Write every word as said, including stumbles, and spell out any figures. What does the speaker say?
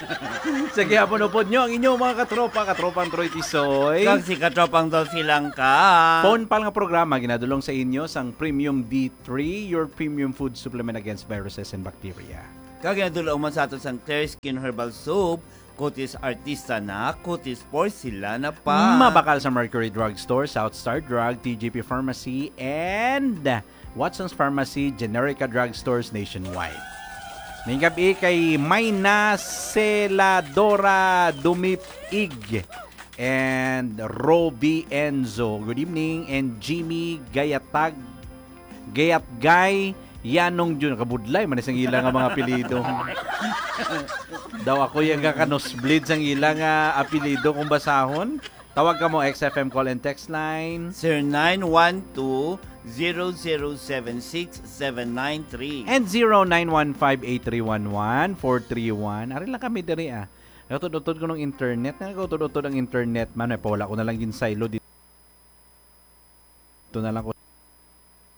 Sa gihapon upod nyo ang inyong mga katropa, katropang Troy Tisoy. Kag si katropang daw silang ka. Phone pal nga programa ginadulong sa inyo sang Premium D three, your premium food supplement against viruses and bacteria. Kag nadulong man sa ato sang Clear Skin Herbal Soap, Cutis Artista na, Cutis Porcelana pa. Mabakal sa Mercury Drugstore, South Star Drug, T G P Pharmacy, and Watson's Pharmacy, Generica Drugstores nationwide. Ngayong gabi kay Mayna Celadora Dumipig and Roby Enzo. Good evening. And Jimmy Gayatag Gayatgay Yanong Jun. Kabudlay man isang ilang nga mga apelido. Daw ako yung kakanosblid sang ilang nga apelido kung basahon. Tawag ka mo X F M call and text line zero nine one two zero zero seven six seven nine three and zero nine one five eight three one one four three one. Ari lang kami diri ah. Nagutod-utod ko ng internet. Nagutod-utod ang internet man. Ay, pawala ko na lang yung silo dito. Ito na lang ko.